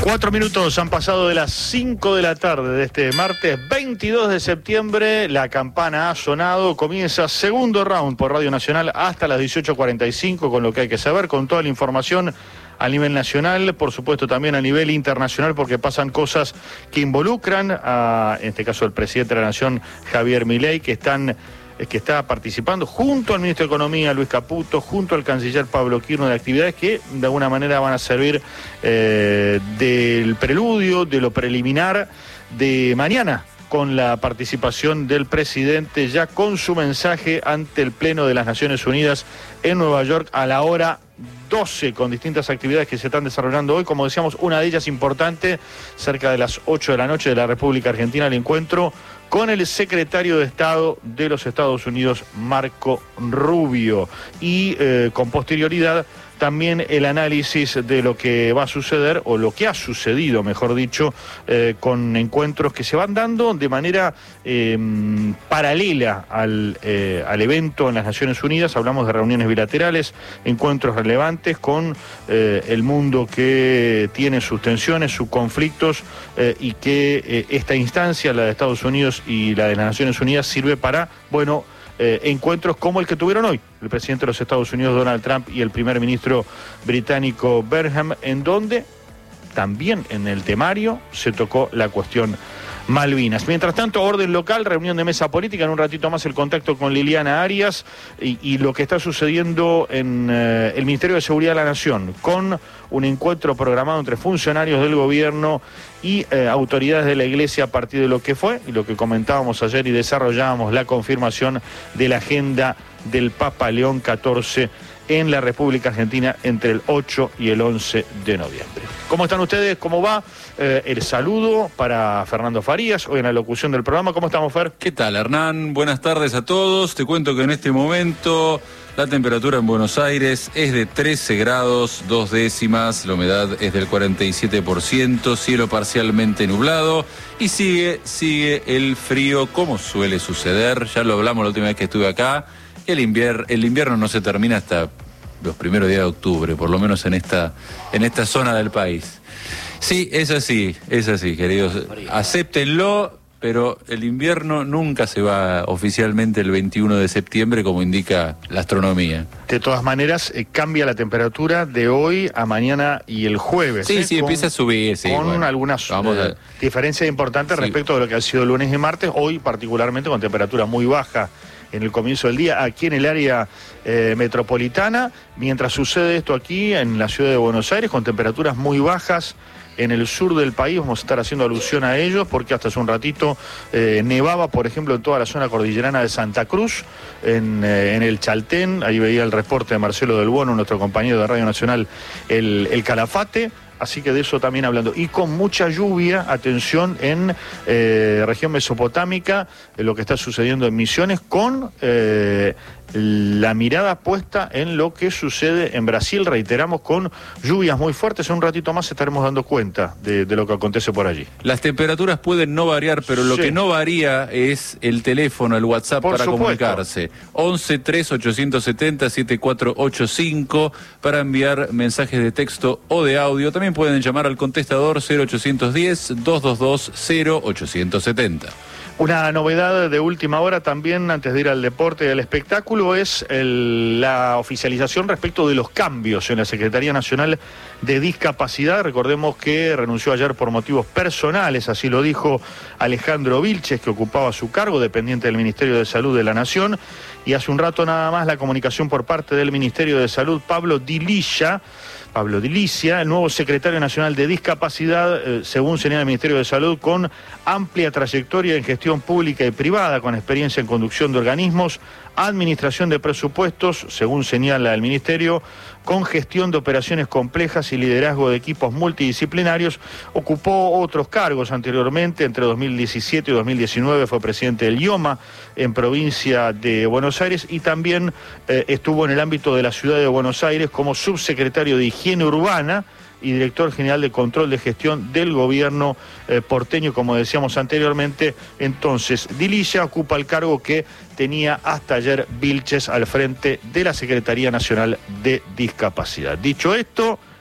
4 minutos han pasado de las 5 de la tarde de este martes 22 de septiembre. La campana ha sonado. Comienza segundo round por Radio Nacional hasta las 18:45 con lo que hay que saber, con toda la información a nivel nacional, por supuesto también a nivel internacional, porque pasan cosas que involucran a, en este caso, el presidente de la Nación, Javier Milei, que está participando junto al ministro de Economía, Luis Caputo, junto al canciller Pablo Quirno, de actividades que de alguna manera van a servir del preludio, de lo preliminar de mañana, con la participación del presidente ya con su mensaje ante el Pleno de las Naciones Unidas en Nueva York a la hora 12, con distintas actividades que se están desarrollando hoy. Como decíamos, una de ellas importante, cerca de las 8 de la noche de la República Argentina, el encuentro con el secretario de Estado de los Estados Unidos, Marco Rubio, y con posterioridad también el análisis de lo que va a suceder, o lo que ha sucedido, mejor dicho, con encuentros que se van dando de manera paralela al evento en las Naciones Unidas. Hablamos de reuniones bilaterales, encuentros relevantes con el mundo que tiene sus tensiones, sus conflictos, y que esta instancia, la de Estados Unidos y la de las Naciones Unidas, sirve para, bueno, encuentros como el que tuvieron hoy el presidente de los Estados Unidos, Donald Trump, y el primer ministro británico Burnham, en donde también en el temario se tocó la cuestión Malvinas. Mientras tanto, orden local, reunión de mesa política, en un ratito más el contacto con Liliana Arias y lo que está sucediendo en el Ministerio de Seguridad de la Nación, con un encuentro programado entre funcionarios del gobierno y autoridades de la Iglesia a partir de lo que fue y lo que comentábamos ayer y desarrollábamos, la confirmación de la agenda del Papa León XIV en la República Argentina entre el 8 y el 11 de noviembre. ¿Cómo están ustedes? ¿Cómo va? El saludo para Fernando Farías, hoy en la locución del programa. ¿Cómo estamos, Fer? ¿Qué tal, Hernán? Buenas tardes a todos. Te cuento que en este momento la temperatura en Buenos Aires es de 13 grados, 2 décimas, la humedad es del 47%, cielo parcialmente nublado y sigue el frío, como suele suceder. Ya lo hablamos la última vez que estuve acá. El invierno no se termina hasta los primeros días de octubre, por lo menos en esta zona del país. Sí, es así, queridos. Acéptenlo, pero el invierno nunca se va oficialmente el 21 de septiembre, como indica la astronomía. De todas maneras, cambia la temperatura de hoy a mañana y el jueves. Sí, empieza a subir, sí. Con bueno, algunas diferencias importantes respecto de lo que ha sido lunes y martes, hoy particularmente con temperatura muy baja en el comienzo del día aquí en el área metropolitana, mientras sucede esto aquí en la ciudad de Buenos Aires, con temperaturas muy bajas en el sur del país. Vamos a estar haciendo alusión a ellos porque hasta hace un ratito nevaba, por ejemplo, en toda la zona cordillerana de Santa Cruz, en el Chaltén. Ahí veía el reporte de Marcelo Del Bono, nuestro compañero de Radio Nacional, el Calafate. Así que de eso también hablando. Y con mucha lluvia, atención, en región mesopotámica, lo que está sucediendo en Misiones, con la mirada puesta en lo que sucede en Brasil, reiteramos, con lluvias muy fuertes. En un ratito más estaremos dando cuenta de lo que acontece por allí. Las temperaturas pueden no variar, pero lo que no varía es el teléfono, el WhatsApp para comunicarse. 11 3 870 7485 para enviar mensajes de texto o de audio. También pueden llamar al contestador 0810 222 0870. Una novedad de última hora también, antes de ir al deporte y al espectáculo, es la oficialización respecto de los cambios en la Secretaría Nacional de Discapacidad. Recordemos que renunció ayer por motivos personales, así lo dijo Alejandro Vilches, que ocupaba su cargo, dependiente del Ministerio de Salud de la Nación, y hace un rato nada más la comunicación por parte del Ministerio de Salud, Pablo Dilicia, el nuevo secretario nacional de Discapacidad, según señala el Ministerio de Salud, con amplia trayectoria en gestión pública y privada, con experiencia en conducción de organismos, administración de presupuestos, según señala el Ministerio, con gestión de operaciones complejas y liderazgo de equipos multidisciplinarios. Ocupó otros cargos anteriormente, entre 2017 y 2019 fue presidente del IOMA en provincia de Buenos Aires, y también estuvo en el ámbito de la ciudad de Buenos Aires como subsecretario de Higiene Urbana y director general de control de gestión del gobierno porteño, como decíamos anteriormente. Entonces, Dilicia ocupa el cargo que tenía hasta ayer Vilches al frente de la Secretaría Nacional de Discapacidad. Dicho esto,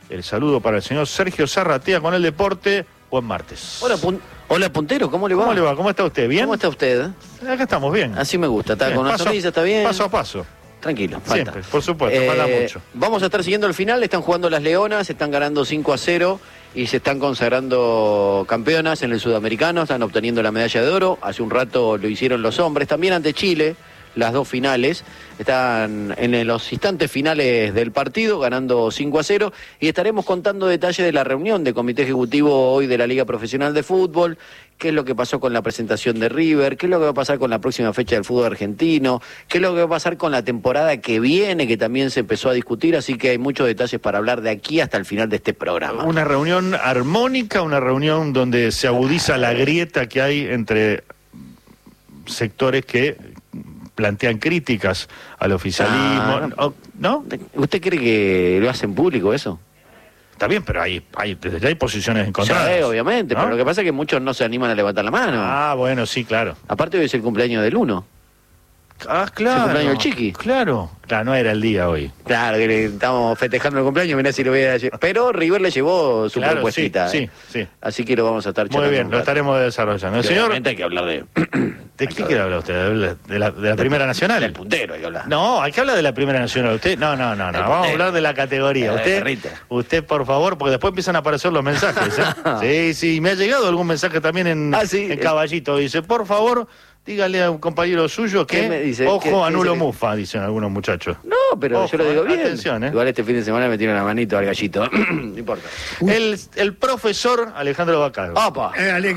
El saludo para el señor Sergio Zarratea con el deporte. Buen martes. Hola, puntero, ¿cómo le va? ¿Cómo le va? ¿Cómo está usted? ¿Bien? ¿Cómo está usted? Acá estamos bien. Así me gusta, está Bien, con una sonrisa, está bien. Paso a paso. Tranquilo, falta. Siempre, por supuesto, falta mucho. Vamos a estar siguiendo el final, están jugando las Leonas, están ganando 5-0 y se están consagrando campeonas en el Sudamericano, están obteniendo la medalla de oro. Hace un rato lo hicieron los hombres, también ante Chile, las dos finales. Están en los instantes finales del partido, ganando 5-0, y estaremos contando detalles de la reunión de comité ejecutivo hoy de la Liga Profesional de Fútbol, qué es lo que pasó con la presentación de River, qué es lo que va a pasar con la próxima fecha del fútbol argentino, qué es lo que va a pasar con la temporada que viene, que también se empezó a discutir, así que hay muchos detalles para hablar de aquí hasta el final de este programa. Una reunión armónica, una reunión donde se agudiza la grieta que hay entre sectores que plantean críticas al oficialismo, ¿no? ¿Usted cree que lo hacen público eso? Está bien, pero desde ya hay posiciones encontradas. Sí, obviamente, ¿no? Pero lo que pasa es que muchos no se animan a levantar la mano. Ah, bueno, sí, claro. Aparte hoy es el cumpleaños del 1. Ah, claro. Es el cumpleaños del Chiqui. Claro, no era el día hoy. Claro, que estamos festejando el cumpleaños, mirá si lo voy a decir. Pero River le llevó su propuestita. Sí, sí. Así que lo vamos a estar charlando. Muy bien, lo estaremos desarrollando. Señor, hay que hablar de... ¿De qué quiere hablar usted? ¿De la Primera Nacional? Del puntero hay que hablar. No, hay que hablar de la Primera Nacional. Usted, no. Vamos a hablar de la categoría. Usted, por favor, porque después empiezan a aparecer los mensajes. Sí, me ha llegado algún mensaje también en Caballito. Dice, por favor, dígale a un compañero suyo que, ojo, anulo mufa, dicen algunos muchachos. No, pero ojo, yo lo digo bien. Atención, Igual este fin de semana me tiene una manito al gallito. No importa. El profesor Alejandro Bacaro. ¡Opa!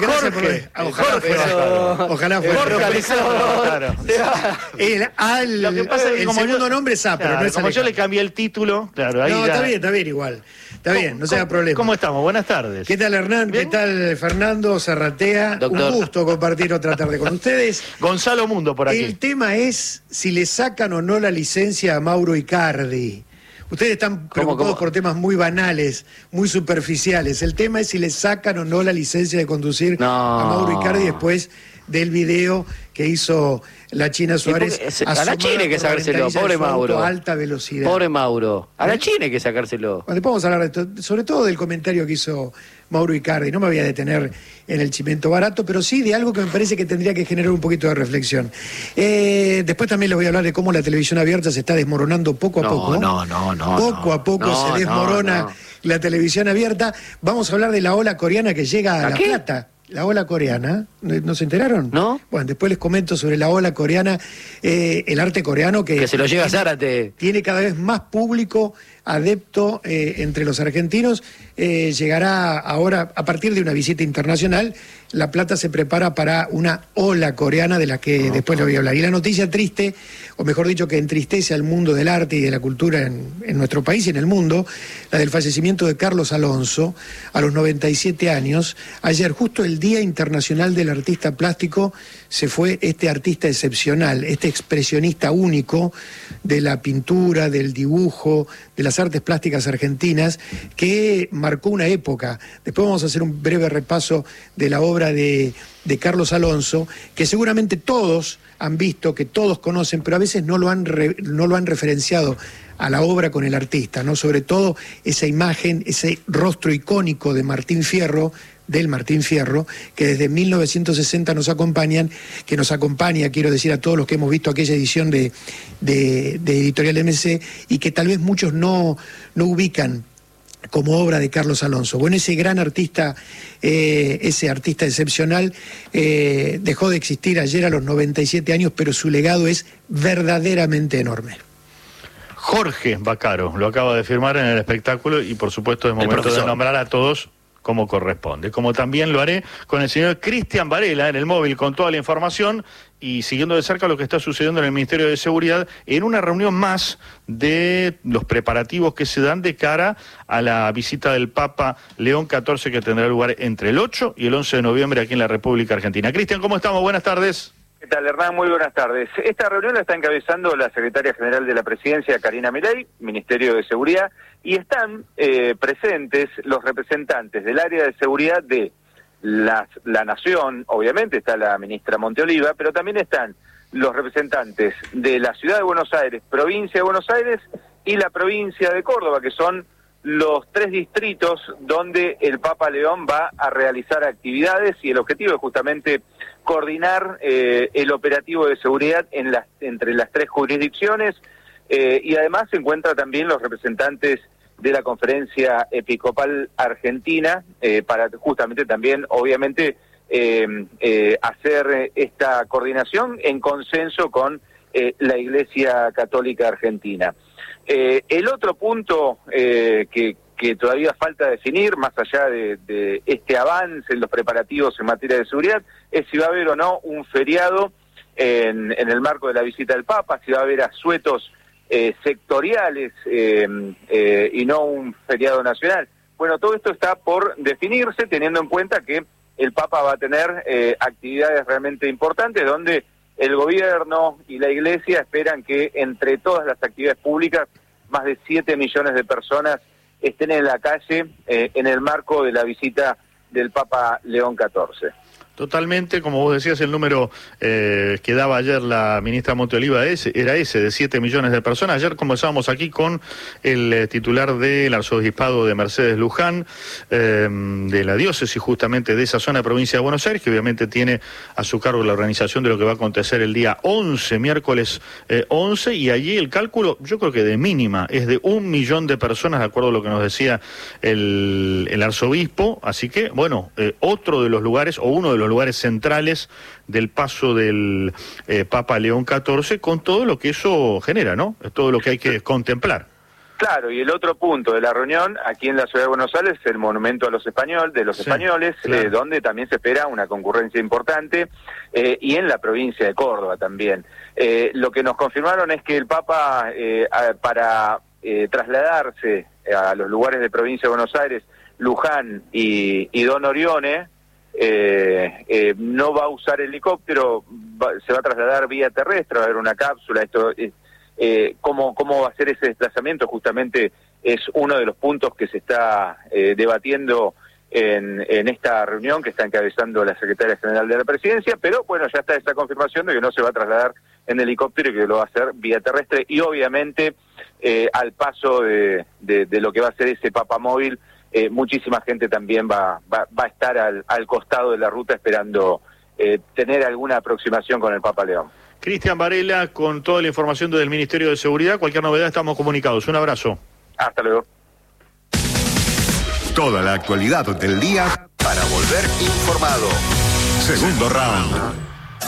Ojalá fuera. Jorge Alejandro Bacaro. Lo que pasa es que el segundo nombre es pero no es como yo le cambié el título, claro, ahí no, ya... está bien igual. Está bien, no se haga problema. ¿Cómo estamos? Buenas tardes. ¿Qué tal, Hernán? ¿Bien? ¿Qué tal, Fernando Zarratea? Doctor. Un gusto compartir otra tarde con ustedes. Gonzalo Mundo por aquí. El tema es si le sacan o no la licencia a Mauro Icardi. Ustedes están preocupados por temas muy banales, muy superficiales. El tema es si le sacan o no la licencia de conducir a Mauro Icardi después del video que hizo la China Suárez. A la China hay que sacárselo, pobre Mauro. A alta velocidad. Pobre Mauro. A la China hay que sacárselo. Bueno, después vamos a hablar de esto, sobre todo del comentario que hizo Mauro Icardi. No me voy a detener en el chimento barato, pero sí de algo que me parece que tendría que generar un poquito de reflexión. Después también les voy a hablar de cómo la televisión abierta se está desmoronando poco a poco. Poco a poco se desmorona la televisión abierta. Vamos a hablar de la ola coreana que llega a La Plata. La ola coreana, ¿no se enteraron? ¿No? Bueno, después les comento sobre la ola coreana, el arte coreano que se lo lleva Zárate. Tiene cada vez más público adepto entre los argentinos. Llegará ahora, a partir de una visita internacional, La Plata se prepara para una ola coreana de la que después le voy a hablar. Y la noticia triste, o mejor dicho, que entristece al mundo del arte y de la cultura en nuestro país y en el mundo, la del fallecimiento de Carlos Alonso a los 97 años. Ayer, justo el Día Internacional del Artista Plástico, se fue este artista excepcional, este expresionista único de la pintura, del dibujo, de las artes plásticas argentinas, que marcó una época. Después vamos a hacer un breve repaso de la obra de Carlos Alonso, que seguramente todos han visto, que todos conocen, pero a veces no lo han referenciado a la obra con el artista, ¿no? Sobre todo esa imagen, ese rostro icónico de Martín Fierro, que desde 1960 nos acompaña, quiero decir, a todos los que hemos visto aquella edición de Editorial MC, y que tal vez muchos no ubican como obra de Carlos Alonso. Bueno, ese gran artista, ese artista excepcional, dejó de existir ayer a los 97 años, pero su legado es verdaderamente enorme. Jorge Bacaro lo acaba de firmar en el espectáculo y por supuesto es momento de nombrar a todos como corresponde. Como también lo haré con el señor Cristian Varela en el móvil con toda la información y siguiendo de cerca lo que está sucediendo en el Ministerio de Seguridad en una reunión más de los preparativos que se dan de cara a la visita del Papa León XIV que tendrá lugar entre el 8 y el 11 de noviembre aquí en la República Argentina. Cristian, ¿cómo estamos? Buenas tardes. ¿Qué tal, Hernán? Muy buenas tardes. Esta reunión la está encabezando la secretaria general de la Presidencia, Karina Milei, Ministerio de Seguridad, y están presentes los representantes del área de seguridad de la Nación, obviamente está la ministra Monteoliva, pero también están los representantes de la Ciudad de Buenos Aires, Provincia de Buenos Aires y la provincia de Córdoba, que son los 3 distritos donde el Papa León va a realizar actividades, y el objetivo es justamente coordinar el operativo de seguridad entre las 3 jurisdicciones, y además se encuentran también los representantes de la Conferencia Episcopal Argentina, para justamente también, obviamente, hacer esta coordinación en consenso con la Iglesia Católica Argentina. El otro punto que todavía falta definir, más allá de este avance en los preparativos en materia de seguridad, es si va a haber o no un feriado en el marco de la visita del Papa, si va a haber asuetos sectoriales y no un feriado nacional. Bueno, todo esto está por definirse, teniendo en cuenta que el Papa va a tener actividades realmente importantes, donde el gobierno y la Iglesia esperan que entre todas las actividades públicas, más de 7 millones de personas estén en la calle en el marco de la visita del Papa León XIV. Totalmente, como vos decías, el número que daba ayer la ministra Monteoliva era ese, de 7 millones de personas. Ayer conversábamos aquí con el titular del arzobispado de Mercedes Luján, de la diócesis justamente de esa zona de provincia de Buenos Aires, que obviamente tiene a su cargo la organización de lo que va a acontecer el día 11, miércoles 11, y allí el cálculo, yo creo que de mínima, es de 1 millón de personas, de acuerdo a lo que nos decía el arzobispo. Así que, bueno, otro de los lugares, o uno de los lugares centrales del paso del Papa León XIV, con todo lo que eso genera, ¿no? Es todo lo que hay que contemplar. Claro, y el otro punto de la reunión aquí en la ciudad de Buenos Aires es el monumento a los españoles, claro. Donde también se espera una concurrencia importante, y en la provincia de Córdoba también. Lo que nos confirmaron es que el Papa, para trasladarse a los lugares de provincia de Buenos Aires, Luján y Don Orione, no va a usar helicóptero, se va a trasladar vía terrestre, va a haber una cápsula. Esto ¿cómo va a ser ese desplazamiento? Justamente es uno de los puntos que se está debatiendo en esta reunión que está encabezando la Secretaria General de la Presidencia, pero bueno, ya está esa confirmación de que no se va a trasladar en helicóptero y que lo va a hacer vía terrestre, y obviamente al paso de lo que va a ser ese Papa móvil, muchísima gente también va a estar al costado de la ruta esperando tener alguna aproximación con el Papa León. Cristian Varela, con toda la información del Ministerio de Seguridad. Cualquier novedad estamos comunicados. Un abrazo. Hasta luego. Toda la actualidad del día para volver informado. Segundo round.